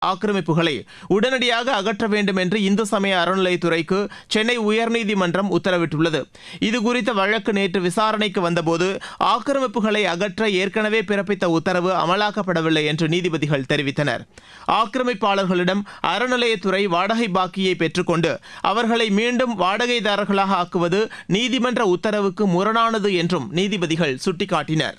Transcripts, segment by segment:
ஆக்கிரமிப்புகளை உடனடியாக அகற்ற வேண்டும் என்று இந்து சமய அறநிலையத்துறைக்கு சென்னை உயர்நீதிமன்றம் உத்தரவிட்டுள்ளது. இதுகுறித்த வழக்கு நேற்று விசாரணைக்கு வந்தபோது ஆக்கிரமிப்புகளை அகற்ற ஏற்கனவே பிறப்பித்த உத்தரவு அமலாக்கப்படவில்லை என்று நீதிபதிகள் தெரிவித்தனர். ஆக்கிரமிப்பாளர்களிடம் அறநிலையத்துறை வாடகை பாக்கியை பெற்றுக்கொண்டு அவர்களை மீண்டும் வாடகைதாரர்களாக ஆக்குவது நீதிமன்ற உத்தரவுக்கு முரணானது என்றும் நீதிபதிகள் சுட்டிக்காட்டினர்.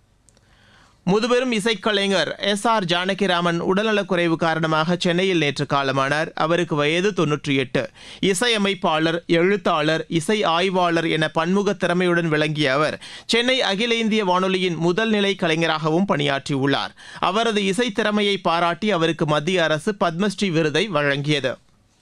முதுபெரும் இசைக்கலைஞர் எஸ்.ஆர். ஜானகிராமன் உடல்நலக்குறைவு காரணமாக சென்னையில் நேற்று காலமானார். அவருக்கு வயது 98. இசையமைப்பாளர், எழுத்தாளர், இசை ஆய்வாளர் என பன்முக திறமையுடன் விளங்கிய அவர் சென்னை அகில இந்திய வானொலியின் முதல் நிலை கலைஞராகவும் பணியாற்றியுள்ளார். அவரது இசை திறமையை பாராட்டி அவருக்கு மத்திய அரசு பத்மஸ்ரீ விருதை வழங்கியது.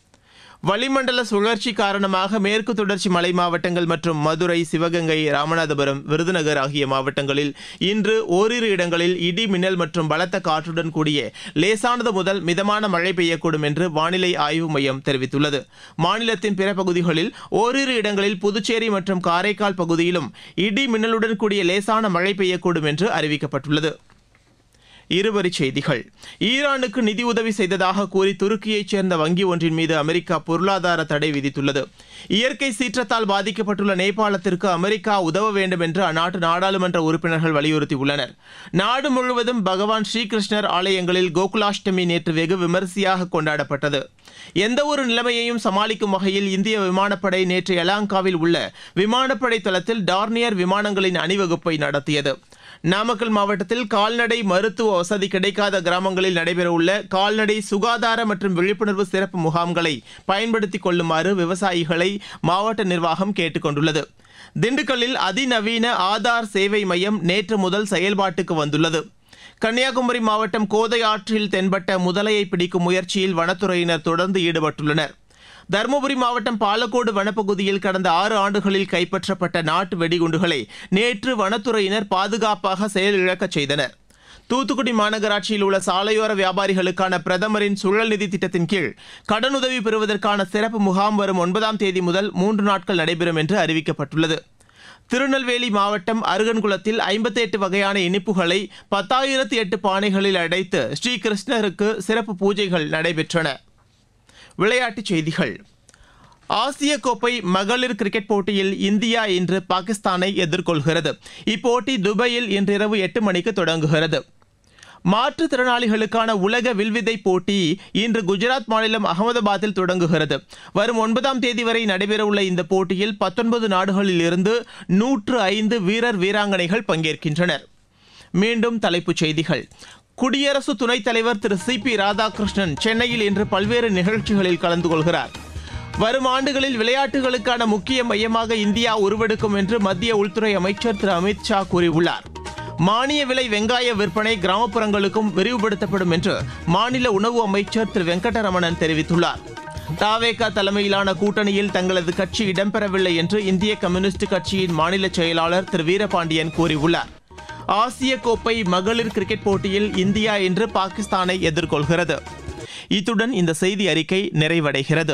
வளிமண்டல சுழற்சி காரணமாக மேற்கு தொடர்ச்சி மலை மாவட்டங்கள் மற்றும் மதுரை, சிவகங்கை, ராமநாதபுரம், விருதுநகர் ஆகிய மாவட்டங்களில் இன்று ஓரிரு இடங்களில் இடி, மின்னல் மற்றும் பலத்த காற்றுடன் கூடிய லேசானது முதல் மிதமான மழை பெய்யக்கூடும் என்று வானிலை ஆய்வு மையம் தெரிவித்துள்ளது. மாநிலத்தின் பிற பகுதிகளில் ஓரிரு இடங்களில் புதுச்சேரி மற்றும் காரைக்கால் பகுதியிலும் இடி, மின்னலுடன் கூடிய லேசான மழை பெய்யக்கூடும் என்று அறிவிக்கப்பட்டுள்ளது. இருவரிச் செய்திகள். ஈரானுக்கு நிதியுதவி செய்ததாக கூறி துருக்கியைச் சேர்ந்த வங்கி ஒன்றின் மீது அமெரிக்கா பொருளாதார தடை விதித்துள்ளது. இயற்கை சீற்றத்தால் பாதிக்கப்பட்டுள்ள நேபாளத்திற்கு அமெரிக்கா உதவ வேண்டும் என்று அந்நாட்டு நாடாளுமன்ற உறுப்பினர்கள் வலியுறுத்தியுள்ளனர். நாடு முழுவதும் பகவான் ஸ்ரீகிருஷ்ணர் ஆலயங்களில் கோகுலாஷ்டமி நேற்று வெகு விமரிசையாக கொண்டாடப்பட்டது. எந்தவொரு நிலைமையையும் சமாளிக்கும் வகையில் இந்திய விமானப்படை நேற்று யலாங்காவில் உள்ள விமானப்படை தளத்தில் டார்னியர் விமானங்களின் அணிவகுப்பை நடத்தியது. நாமக்கல் மாவட்டத்தில் கால்நடை மருத்துவ வசதி கிடைக்காத கிராமங்களில் நடைபெறவுள்ள கால்நடை சுகாதார மற்றும் விழிப்புணர்வு சிறப்பு முகாம்களை பயன்படுத்திக் கொள்ளுமாறு விவசாயிகளை மாவட்ட நிர்வாகம் கேட்டுக் கொண்டுள்ளது. திண்டுக்கல்லில் அதிநவீன ஆதார் சேவை மையம் நேற்று முதல் செயல்பாட்டுக்கு வந்துள்ளது. கன்னியாகுமரி மாவட்டம் கோதை ஆற்றில் தென்பட்ட முதலையை பிடிக்கும் முயற்சியில் வனத்துறையினர் தொடர்ந்து ஈடுபட்டுள்ளனர். தருமபுரி மாவட்டம் பாலக்கோடு வனப்பகுதியில் கடந்த 6 ஆண்டுகளில் கைப்பற்றப்பட்ட நாட்டு வெடிகுண்டுகளை நேற்று வனத்துறையினர் பாதுகாப்பாக செயலிழக்கச் செய்தனர். தூத்துக்குடி மாநகராட்சியில் உள்ள சாலையோர வியாபாரிகளுக்கான பிரதமரின் சுழல் நிதி திட்டத்தின் கீழ் கடனுதவி பெறுவதற்கான சிறப்பு முகாம் வரும் 9ஆம் தேதி முதல் 3 நாட்கள் நடைபெறும் என்று அறிவிக்கப்பட்டுள்ளது. திருநெல்வேலி மாவட்டம் அருகன்குளத்தில் 58 வகையான இனிப்புகளை 10,008 பானைகளில் அடைத்து ஸ்ரீகிருஷ்ணருக்கு சிறப்பு பூஜைகள் நடைபெற்றன. விளையாட்டுச் செய்திகள். ஆசிய கோப்பை மகளிர் கிரிக்கெட் போட்டியில் இந்தியா இன்று பாகிஸ்தானை எதிர்கொள்கிறது. இப்போட்டி துபாயில் இன்றிரவு 8 மணிக்கு தொடங்குகிறது. மாற்றுத்திறனாளிகளுக்கான உலக வில்வித்தை போட்டி இன்று குஜராத் மாநிலம் அகமதாபாத்தில் தொடங்குகிறது. வரும் 9ஆம் தேதி வரை நடைபெறவுள்ள இந்த போட்டியில் 19 நாடுகளில் இருந்து 105 வீரர் வீராங்கனைகள் பங்கேற்கின்றனர். மீண்டும் தலைப்புச் செய்திகள். குடியரசு துணைத் தலைவர் திரு சி.பி. ராதாகிருஷ்ணன் சென்னையில் இன்று பல்வேறு நிகழ்ச்சிகளில் கலந்து கொள்கிறார். வரும் ஆண்டுகளில் விளையாட்டுகளுக்கான முக்கிய மையமாக இந்தியா உருவெடுக்கும் என்று மத்திய உள்துறை அமைச்சர் திரு அமித் ஷா கூறியுள்ளார். மானிய விலை வெங்காய விற்பனை கிராமப்புறங்களுக்கும் விரிவுபடுத்தப்படும் என்று மாநில உணவு அமைச்சர் திரு வெங்கடரமணன் தெரிவித்துள்ளார். தாவேகா தலைமையிலான கூட்டணியில் தங்களது கட்சி இடம்பெறவில்லை என்று இந்திய கம்யூனிஸ்ட் கட்சியின் மாநில செயலாளர் திரு வீரபாண்டியன் கூறியுள்ளார். ஆசிய கோப்பை மகளிர் கிரிக்கெட் போட்டியில் இந்தியா இன்று பாகிஸ்தானை எதிர்கொள்கிறது. இத்துடன் இந்த செய்தி அறிக்கை நிறைவடைகிறது.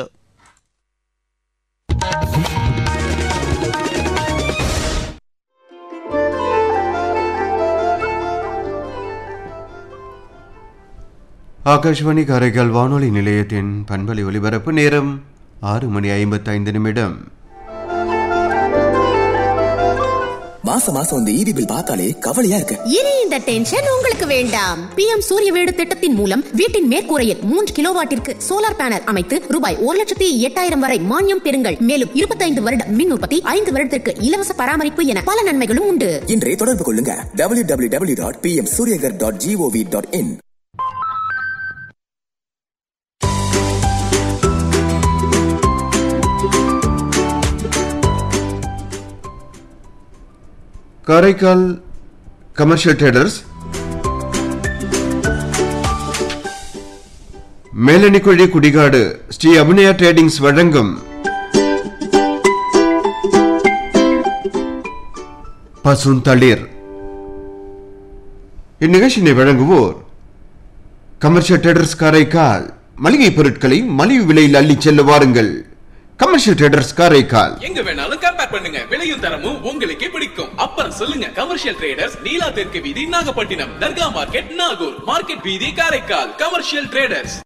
ஆகாஷ்வாணி காரைக்கால் வானொலி நிலையத்தின் பண்பலை ஒலிபரப்பு நேரம் 6:55. மாசம் இந்த ஈபி பில் பார்த்தாலே கவலையா இருக்கு. இனி இந்த டென்ஷன் உங்களுக்கு வேண்டாம். PM சூரிய வீடு திட்டத்தின் மூலம் வீட்டின் மேற்கூரையில் 3 கிலோவாட்டிற்கு சோலார் பேனல் அமைத்து ரூபாய் 1,08,000 வரை மானியம் பெறுங்கள். மேலும் 25 வருட மின் உற்பத்தி, 5 வருடத்திற்கு இலவச பராமரிப்பு என பல நன்மைகளும் உண்டு. இன்றே தொடர்பு கொள்ளுங்க www.pmsuryagar.gov.in. Karaikal commercial traders, Melanikuzhi Kudikadu Sri Abhinaya tradings வழங்கும் பசுந்தளிர். இந்நிகழ்ச்சியை வழங்குவோர் கமர்ஷியல் ட்ரேடர்ஸ் காரைக்கால். மளிகை பொருட்களை மலிவு விலையில் அள்ளிச் செல்ல வாருங்கள். Commercial traders Karaikal. எங்க வேணாலும் கம்பேர் பண்ணுங்க, விலையும் தரமும் உங்களுக்கே பிடிக்கும். அப்புறம் சொல்லுங்க கமர்ஷியல் ட்ரேடர்ஸ், நீலா தெற்கு வீதி, நாகப்பட்டினம், தர்கா மார்க்கெட், நாகூர் மார்க்கெட் வீதி, காரைக்கால். Commercial traders.